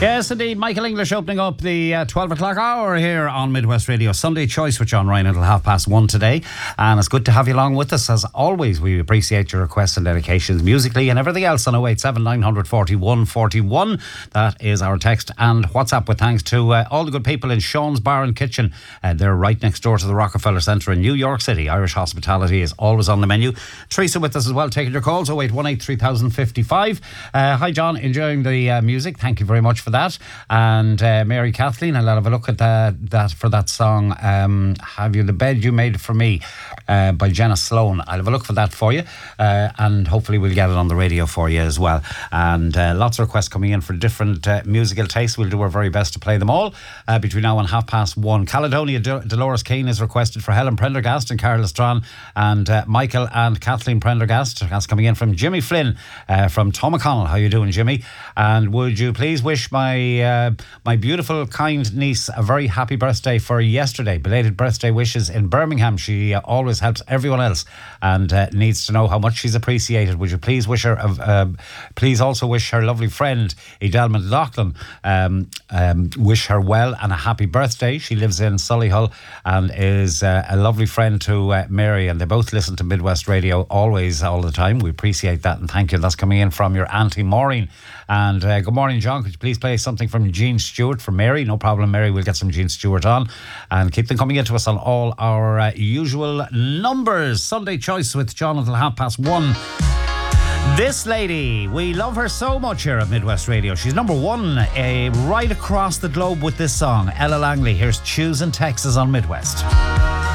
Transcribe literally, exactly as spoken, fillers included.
Yes, indeed. Michael English opening up the uh, twelve o'clock hour here on Midwest Radio. Sunday Choice with John Ryan until half past one today. And it's good to have you along with us. As always, we appreciate your requests and dedications musically and everything else on oh eight seven, nine four one, four one. That is our text and WhatsApp, with thanks to uh, all the good people in Sean's Bar and Kitchen. Uh, they're right next door to the Rockefeller Centre in New York City. Irish hospitality is always on the menu. Teresa with us as well, taking your calls, oh eight one eight, three thousand fifty-five. Uh, hi, John. Enjoying the uh, music. Thank you very much for that. And uh, Mary Kathleen, I'll have a look at that, that for that song, um, Have You the Bed You Made For Me, uh, by Jenna Sloan. I'll have a look for that for you, uh, and hopefully we'll get it on the radio for you as well. And uh, lots of requests coming in for different uh, musical tastes. We'll do our very best to play them all uh, between now and half past one. Caledonia De- Dolores Keane is requested for Helen Prendergast and Carla Strawn, and uh, Michael and Kathleen Prendergast. That's coming in from Jimmy Flynn uh, from Tom O'Connell. How you doing, Jimmy? And would you please wish my uh, my beautiful, kind niece a very happy birthday for yesterday. Belated birthday wishes in Birmingham. She uh, always helps everyone else and uh, needs to know how much she's appreciated. Would you please wish her, uh, uh, please also wish her lovely friend, Edel McLaughlin, um, um, wish her well and a happy birthday. She lives in Solihull and is uh, a lovely friend to uh, Mary, and they both listen to Midwest Radio always, all the time. We appreciate that and thank you. That's coming in from your Auntie Maureen. And uh, good morning, John. Could you please play something from Gene Stewart for Mary? No problem, Mary. We'll get some Gene Stewart on and keep them coming into us on all our uh, usual numbers. Sunday Choice with John until half past one. This lady, we love her so much here at Midwest Radio. She's number one uh, right across the globe with this song. Ella Langley. Here's Choosing Texas on Midwest.